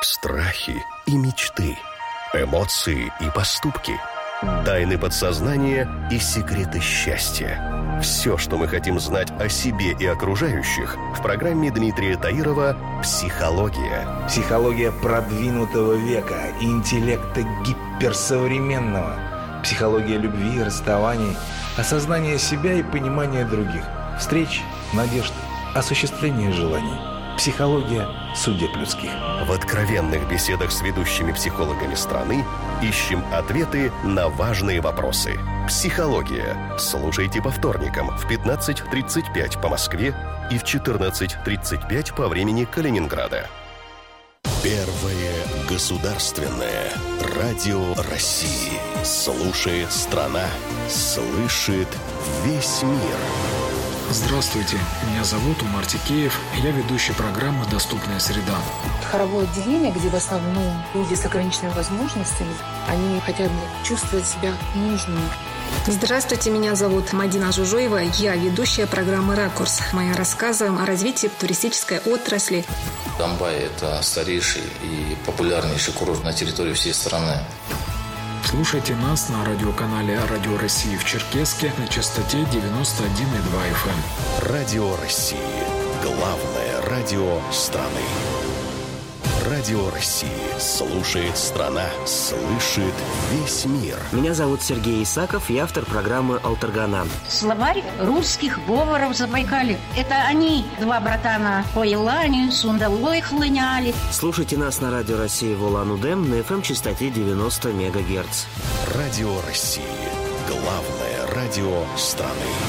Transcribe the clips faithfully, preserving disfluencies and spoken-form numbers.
страхи и мечты, эмоции и поступки, тайны подсознания и секреты счастья. Все, что мы хотим знать о себе и окружающих, в программе Дмитрия Таирова «Психология». Психология продвинутого века, интеллекта гиперсовременного. Психология любви и расставаний, осознания себя и понимания других. Встреч, надежд, осуществления желаний. Психология судеб людских. В откровенных беседах с ведущими психологами страны ищем ответы на важные вопросы. «Психология». Слушайте по вторникам в пятнадцать тридцать пять по Москве и в четырнадцать тридцать пять по времени Калининграда. Первое государственное радио России. Слушает страна, слышит весь мир. Здравствуйте, меня зовут Умар Тикеев, я ведущий программы «Доступная среда». Хоровое отделение, где в основном люди с ограниченными возможностями, они хотят чувствовать себя нужными. Здравствуйте, меня зовут Мадина Жужоева, я ведущая программы «Ракурс». Мы рассказываем о развитии туристической отрасли. Домбай – это старейший и популярнейший курорт на территории всей страны. Слушайте нас на радиоканале «Радио России» в Черкесске на частоте девяносто один и два эф эм. Радио России. Главное радио страны. Радио России. Слушает страна, слышит весь мир. Меня зовут Сергей Исаков, я автор программы «Алтаргана». Словарь русских говоров Забайкалья. Это они, два братана, по Елане, Сундалой хлыняли. Слушайте нас на Радио России в Улан-Удэ на эф эм-частоте девяносто мегагерц. Радио России. Главное радио страны.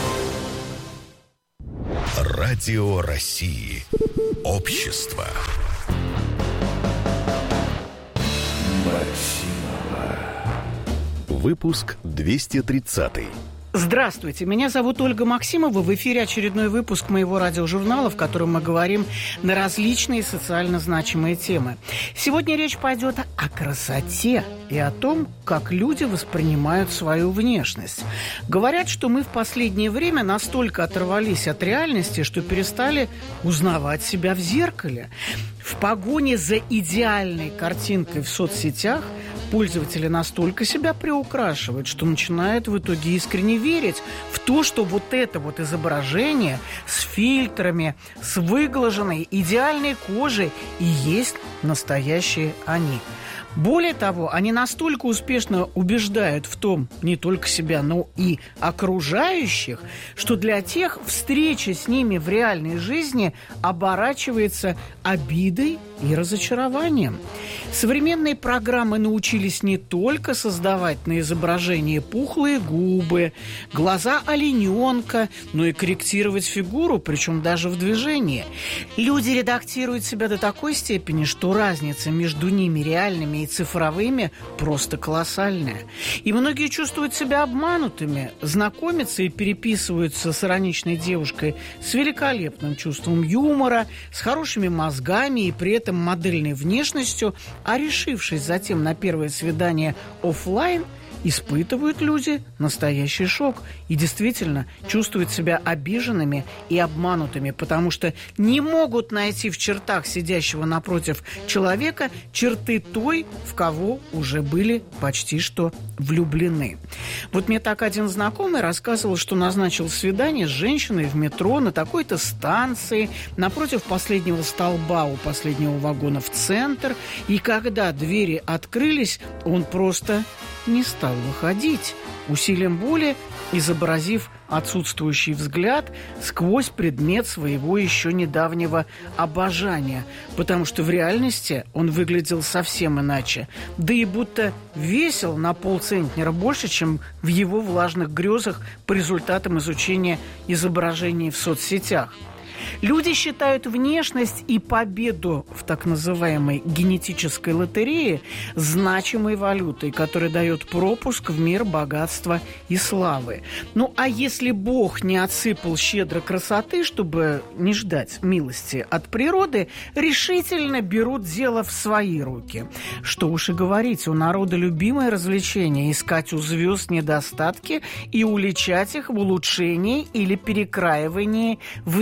Радио России. Общество. Выпуск двести тридцатый. Здравствуйте, меня зовут Ольга Максимова. В эфире очередной выпуск моего радиожурнала, в котором мы говорим на различные социально значимые темы. Сегодня речь пойдет о красоте и о том, как люди воспринимают свою внешность. Говорят, что мы в последнее время настолько оторвались от реальности, что перестали узнавать себя в зеркале. В погоне за идеальной картинкой в соцсетях пользователи настолько себя приукрашивают, что начинают в итоге искренне верить в то, что вот это вот изображение с фильтрами, с выглаженной идеальной кожей и есть настоящие они. Более того, они настолько успешно убеждают в том не только себя, но и окружающих, что для тех встреча с ними в реальной жизни оборачивается обидой и разочарованием. Современные программы научились не только создавать на изображении пухлые губы, глаза олененка, но и корректировать фигуру, причем даже в движении. Люди редактируют себя до такой степени, что разница между ними реальными и цифровыми просто колоссальная. И многие чувствуют себя обманутыми, знакомятся и переписываются с ироничной девушкой с великолепным чувством юмора, с хорошими мозгами и при этом модельной внешностью, а решившись затем на первое свидание офлайн, испытывают люди настоящий шок и действительно чувствуют себя обиженными и обманутыми, потому что не могут найти в чертах сидящего напротив человека черты той, в кого уже были почти что влюблены. Вот мне так один знакомый рассказывал, что назначил свидание с женщиной в метро на такой-то станции, напротив последнего столба у последнего вагона в центр, и когда двери открылись, он просто не стал выходить, усилием воли изобразив отсутствующий взгляд сквозь предмет своего еще недавнего обожания, потому что в реальности он выглядел совсем иначе, да и будто весил на полцентнера больше, чем в его влажных грезах по результатам изучения изображений в соцсетях. Люди считают внешность и победу в так называемой генетической лотерее значимой валютой, которая дает пропуск в мир богатства и славы. Ну, а если Бог не отсыпал щедро красоты, чтобы не ждать милости от природы, решительно берут дело в свои руки. Что уж и говорить, у народа любимое развлечение – искать у звезд недостатки и уличать их в улучшении или перекраивании внешности.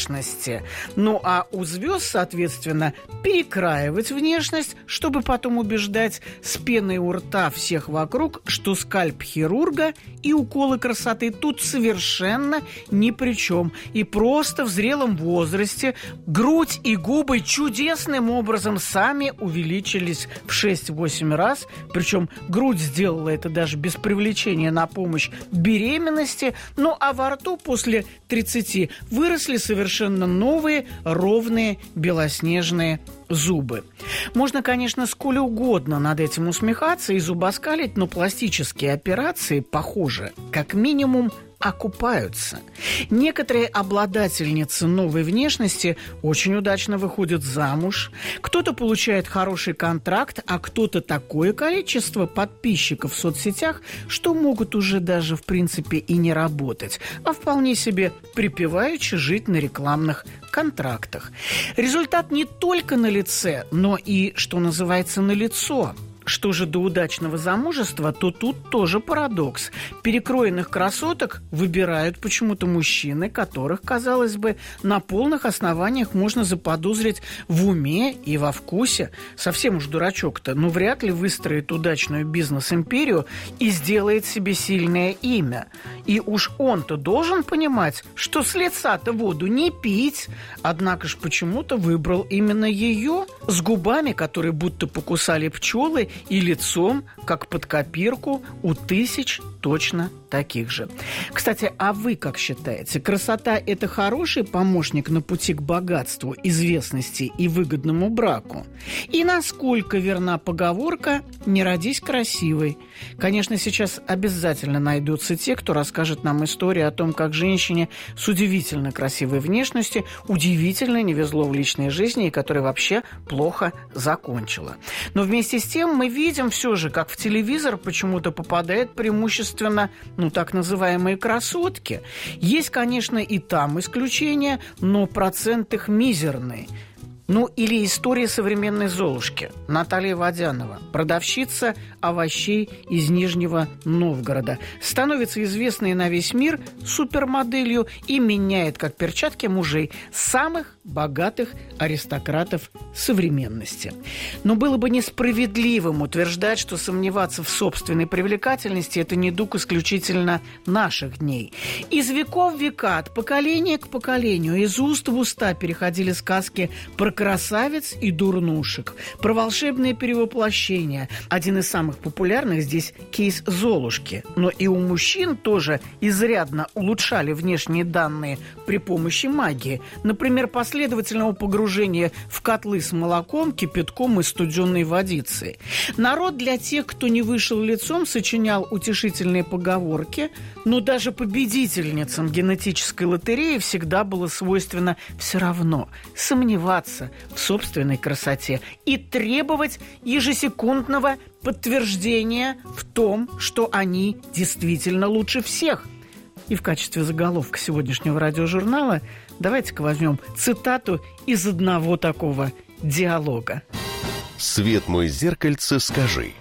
внешности. Ну а у звезд, соответственно, перекраивать внешность, чтобы потом убеждать с пеной у рта всех вокруг, что скальп хирурга и уколы красоты тут совершенно ни при чем. И просто в зрелом возрасте грудь и губы чудесным образом сами увеличились в шесть-восемь раз. Причем грудь сделала это даже без привлечения на помощь беременности. Ну а во рту после тридцати выросли совершенно новые, ровные, белоснежные зубы. Можно, конечно, сколь угодно над этим усмехаться и зубоскалить, но пластические операции, похоже, как минимум окупаются. Некоторые обладательницы новой внешности очень удачно выходят замуж. Кто-то получает хороший контракт, а кто-то такое количество подписчиков в соцсетях, что могут уже даже, в принципе, и не работать, а вполне себе припеваючи жить на рекламных контрактах. Результат не только на лице, но и, что называется, на лицо. Что же до удачного замужества, то тут тоже парадокс. Перекроенных красоток выбирают почему-то мужчины, которых, казалось бы, на полных основаниях можно заподозрить в уме и во вкусе. Совсем уж дурачок-то, но вряд ли выстроит удачную бизнес-империю и сделает себе сильное имя. И уж он-то должен понимать, что с лица-то воду не пить. Однако ж почему-то выбрал именно ее, с губами, которые будто покусали пчелы, и лицом, как под копирку, у тысяч точно таких же. Кстати, а вы как считаете, красота – это хороший помощник на пути к богатству, известности и выгодному браку? И насколько верна поговорка «не родись красивой»? Конечно, сейчас обязательно найдутся те, кто расскажет нам историю о том, как женщине с удивительно красивой внешностью удивительно не везло в личной жизни и которая вообще плохо закончила. Но вместе с тем мы видим все же, как в телевизор почему-то попадает преимущественно, ну, так называемые красотки. Есть, конечно, и там исключения, но процент их мизерный. Ну, или история современной Золушки. Наталья Водянова, продавщица овощей из Нижнего Новгорода, становится известной на весь мир супермоделью и меняет, как перчатки, мужей самых богатых аристократов современности. Но было бы несправедливым утверждать, что сомневаться в собственной привлекательности – это недуг исключительно наших дней. Из веков в века, от поколения к поколению, из уст в уста переходили сказки про красавиц и дурнушек, про волшебные перевоплощения. Один из самых популярных здесь кейс Золушки. Но и у мужчин тоже изрядно улучшали внешние данные при помощи магии. Например, последовательного погружения в котлы с молоком, кипятком и студенной водицей. Народ для тех, кто не вышел лицом, сочинял утешительные поговорки, но даже победительницам генетической лотереи всегда было свойственно все равно сомневаться в собственной красоте и требовать ежесекундного подтверждения в том, что они действительно лучше всех. И в качестве заголовка сегодняшнего радиожурнала давайте-ка возьмем цитату из одного такого диалога. «Свет мой зеркальце, скажи».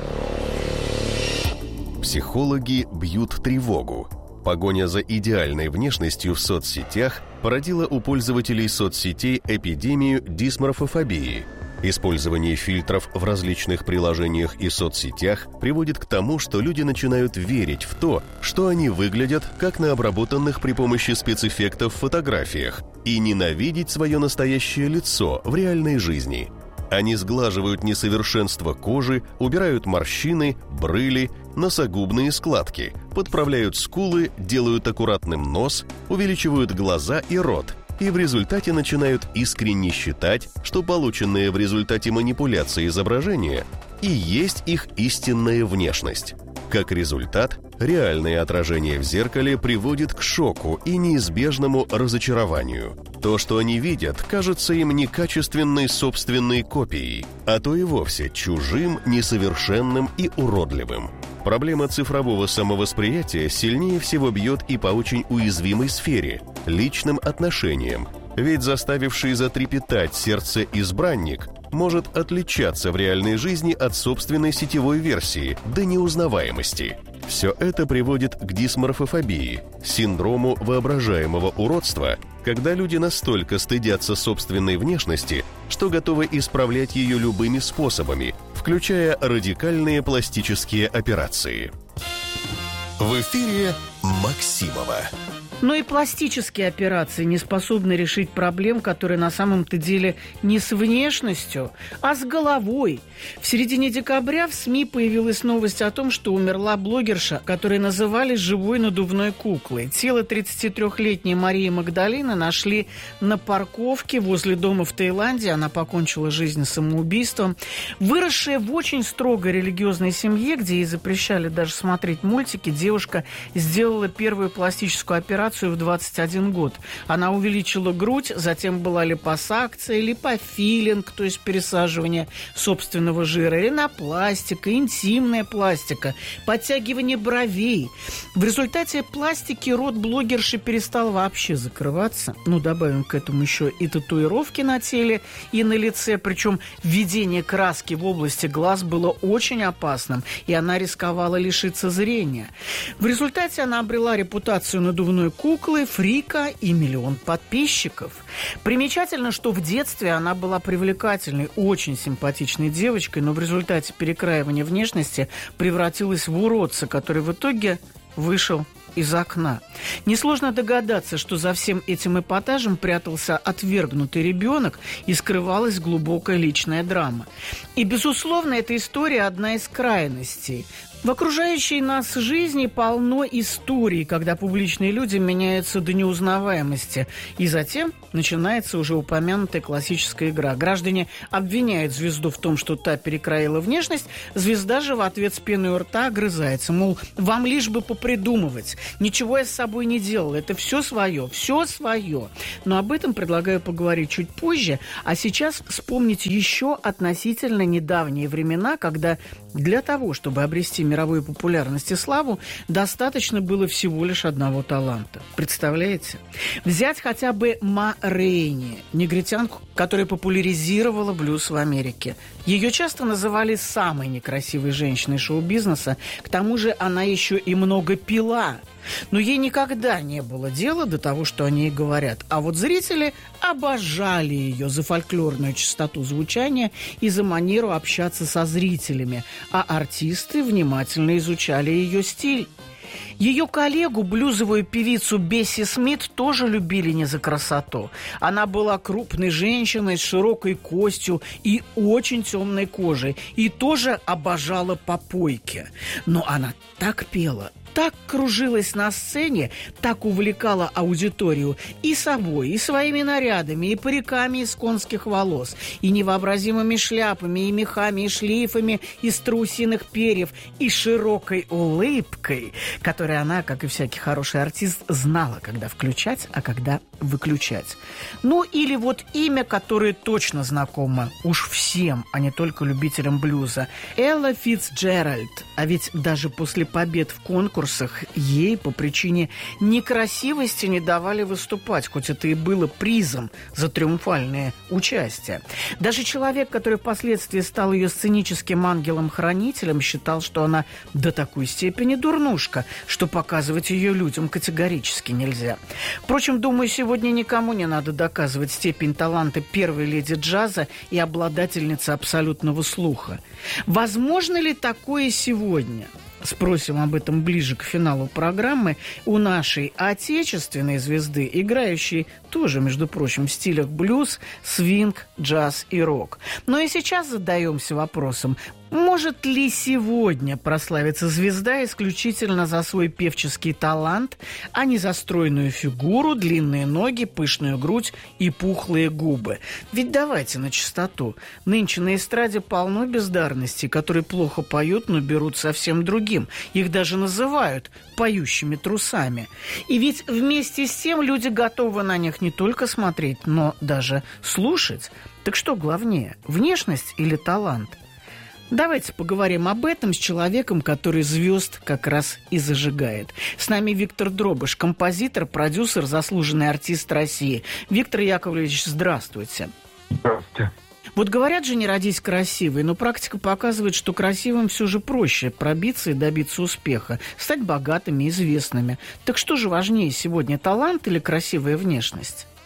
Психологи бьют тревогу. Погоня за идеальной внешностью в соцсетях породила у пользователей соцсетей эпидемию дисморфофобии. Использование фильтров в различных приложениях и соцсетях приводит к тому, что люди начинают верить в то, что они выглядят как на обработанных при помощи спецэффектов фотографиях, и ненавидеть свое настоящее лицо в реальной жизни. Они сглаживают несовершенство кожи, убирают морщины, брыли, носогубные складки, подправляют скулы, делают аккуратным нос, увеличивают глаза и рот, и в результате начинают искренне считать, что полученные в результате манипуляции изображения и есть их истинная внешность. Как результат, реальное отражение в зеркале приводит к шоку и неизбежному разочарованию. То, что они видят, кажется им некачественной собственной копией, а то и вовсе чужим, несовершенным и уродливым. Проблема цифрового самовосприятия сильнее всего бьет и по очень уязвимой сфере – личным отношениям. Ведь заставивший затрепетать сердце избранник может отличаться в реальной жизни от собственной сетевой версии до неузнаваемости. Все это приводит к дисморфофобии, синдрому воображаемого уродства, когда люди настолько стыдятся собственной внешности, что готовы исправлять ее любыми способами, включая радикальные пластические операции. В эфире Максимова. Но и пластические операции не способны решить проблем, которые на самом-то деле не с внешностью, а с головой. В середине декабря в СМИ появилась новость о том, что умерла блогерша, которую называли живой надувной куклой. Тело тридцатитрёхлетней Марии Магдалины нашли на парковке возле дома в Таиланде. Она покончила жизнь самоубийством. Выросшая в очень строгой религиозной семье, где ей запрещали даже смотреть мультики, девушка сделала первую пластическую операцию в двадцать один год. Она увеличила грудь, затем была липосакция, липофилинг, то есть пересаживание собственного жира, ринопластика, интимная пластика, подтягивание бровей. В результате пластики рот блогерши перестал вообще закрываться. Ну, добавим к этому еще и татуировки на теле и на лице, причем введение краски в области глаз было очень опасным, и она рисковала лишиться зрения. В результате она обрела репутацию надувной куклы, фрика и миллион подписчиков. Примечательно, что в детстве она была привлекательной, очень симпатичной девочкой, но в результате перекраивания внешности превратилась в уродца, который в итоге вышел из окна. Несложно догадаться, что за всем этим эпатажем прятался отвергнутый ребенок и скрывалась глубокая личная драма. И, безусловно, эта история одна из крайностей. В окружающей нас жизни полно историй, когда публичные люди меняются до неузнаваемости. И затем начинается уже упомянутая классическая игра. Граждане обвиняют звезду в том, что та перекроила внешность. Звезда же в ответ с пеной у рта огрызается. Мол, вам лишь бы попридумывать. Ничего я с собой не делала. Это все свое. Все свое. Но об этом предлагаю поговорить чуть позже. А сейчас вспомнить еще относительно недавние времена, когда для того, чтобы обрести мировую популярность и славу, достаточно было всего лишь одного таланта. Представляете? Взять хотя бы Ма Рейни, негритянку, которая популяризировала блюз в Америке. Ее часто называли самой некрасивой женщиной шоу-бизнеса. К тому же она еще и много пила. Но ей никогда не было дела до того, что о ней говорят. А вот зрители обожали ее за фольклорную чистоту звучания и за манеру общаться со зрителями. А артисты внимательно изучали ее стиль. Ее коллегу, блюзовую певицу Бесси Смит, тоже любили не за красоту. Она была крупной женщиной с широкой костью и очень темной кожей. И тоже обожала попойки. Но она так пела, так кружилась на сцене, так увлекала аудиторию и собой, и своими нарядами, и париками из конских волос, и невообразимыми шляпами, и мехами, и шлейфами из страусиных перьев, и широкой улыбкой, которую она, как и всякий хороший артист, знала, когда включать, а когда выключать. Ну, или вот имя, которое точно знакомо уж всем, а не только любителям блюза. Элла Фицджеральд. А ведь даже после побед в конкурсе ей по причине некрасивости не давали выступать, хоть это и было призом за триумфальное участие. Даже человек, который впоследствии стал ее сценическим ангелом-хранителем, считал, что она до такой степени дурнушка, что показывать ее людям категорически нельзя. Впрочем, думаю, сегодня никому не надо доказывать степень таланта первой леди джаза и обладательницы абсолютного слуха. Возможно ли такое сегодня? Спросим об этом ближе к финалу программы у нашей отечественной звезды, играющей тоже, между прочим, в стилях блюз, свинг, джаз и рок. Но и сейчас задаемся вопросом, может ли сегодня прославиться звезда исключительно за свой певческий талант, а не за стройную фигуру, длинные ноги, пышную грудь и пухлые губы? Ведь давайте на чистоту. Нынче на эстраде полно бездарностей, которые плохо поют, но берут совсем другим. Их даже называют поющими трусами. И ведь вместе с тем люди готовы на них не только смотреть, но даже слушать. Так что главнее, внешность или талант? Давайте поговорим об этом с человеком, который звезд как раз и зажигает. С нами Виктор Дробыш, композитор, продюсер, заслуженный артист России. Виктор Яковлевич, здравствуйте. Здравствуйте. Вот говорят же, не родись красивой, но практика показывает, что красивым все же проще пробиться и добиться успеха, стать богатыми, известными. Так что же важнее сегодня, талант или красивая внешность?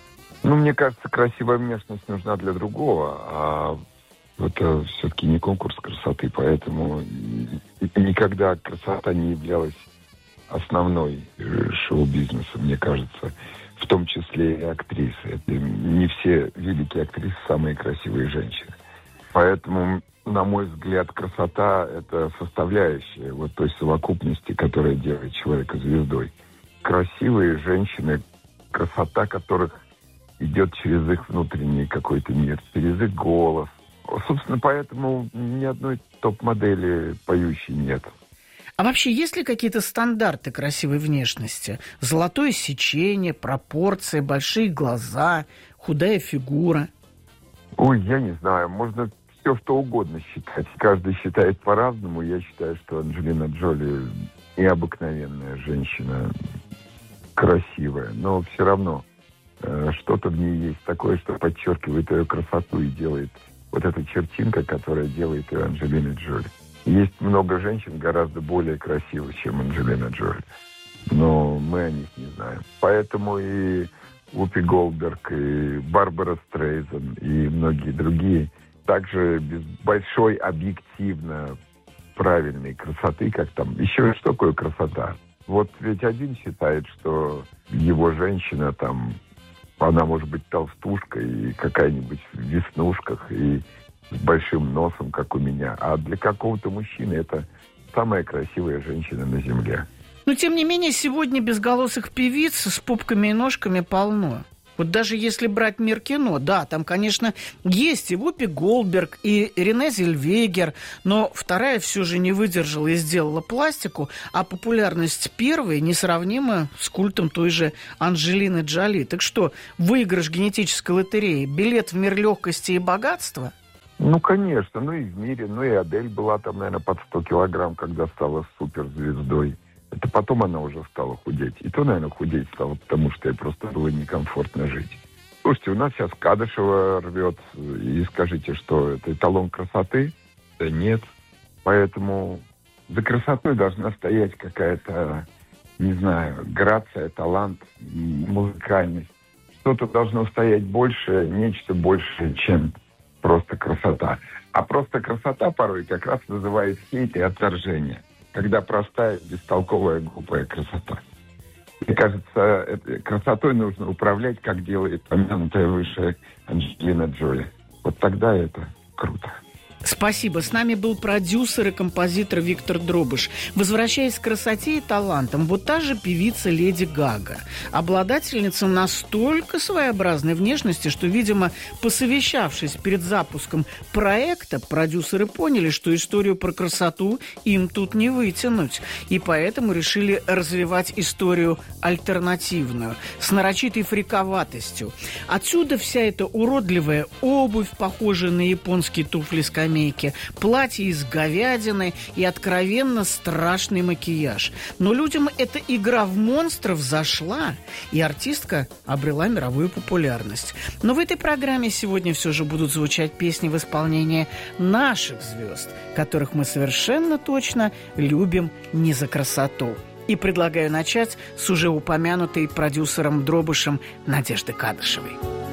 Ну, мне кажется, красивая внешность нужна для другого, а это все-таки не конкурс красоты, поэтому никогда красота не являлась основной шоу-бизнеса, мне кажется, в том числе и актрисы. Это не все великие актрисы самые красивые женщины. Поэтому, на мой взгляд, красота – это составляющая вот той совокупности, которая делает человека звездой. Красивые женщины, красота которых идет через их внутренний какой-то мир, через их голос. Собственно, поэтому ни одной топ-модели поющей нет. А вообще, есть ли какие-то стандарты красивой внешности? Золотое сечение, пропорции, большие глаза, худая фигура? Ой, я не знаю. Можно все, что угодно считать. Каждый считает по-разному. Я считаю, что Анджелина Джоли необыкновенная женщина, красивая. Но все равно э, что-то в ней есть такое, что подчеркивает ее красоту и делает вот эта чертинка, которая делает ее Анджелиной Джоли. Есть много женщин гораздо более красивых, чем Анджелина Джоли. Но мы о них не знаем. Поэтому и Вупи Голдберг, и Барбара Стрейзен, и многие другие также без большой объективно правильной красоты, как там. Еще что такое красота? Вот ведь один считает, что его женщина там, она может быть толстушка и какая-нибудь в веснушках, и с большим носом, как у меня. А для какого-то мужчины это самая красивая женщина на земле. Но, тем не менее, сегодня безголосых певиц с пупками и ножками полно. Вот даже если брать мир кино, да, там, конечно, есть и Вупи Голдберг, и Рене Зельвегер, но вторая все же не выдержала и сделала пластику, а популярность первой несравнима с культом той же Анджелины Джоли. Так что, выигрыш генетической лотереи, билет в мир легкости и богатства? Ну, конечно, ну и в мире, ну и Адель была там, наверное, под сто килограмм, когда стала суперзвездой. Это потом она уже стала худеть. И то, наверное, худеть стала, потому что ей просто было некомфортно жить. Слушайте, у нас сейчас Кадышева рвет, и скажите, что это эталон красоты? Да нет. Поэтому за красотой должна стоять какая-то, не знаю, грация, талант, музыкальность. Что-то должно стоять больше, нечто большее, чем просто красота. А просто красота порой как раз вызывает хейт и отторжение. Когда простая, бестолковая, глупая красота. Мне кажется, красотой нужно управлять, как делает помянутая выше Анджелина Джоли. Вот тогда это круто. Спасибо. С нами был продюсер и композитор Виктор Дробыш. Возвращаясь к красоте и талантам, вот та же певица Леди Гага. Обладательница настолько своеобразной внешности, что, видимо, посовещавшись перед запуском проекта, продюсеры поняли, что историю про красоту им тут не вытянуть. И поэтому решили развивать историю альтернативную, с нарочитой фриковатостью. Отсюда вся эта уродливая обувь, похожая на японские туфли с камнем, платье из говядины и откровенно страшный макияж. Но людям эта игра в монстров зашла, и артистка обрела мировую популярность. Но в этой программе сегодня все же будут звучать песни в исполнении наших звезд, которых мы совершенно точно любим не за красоту. И предлагаю начать с уже упомянутой продюсером Дробышем Надежды Кадышевой.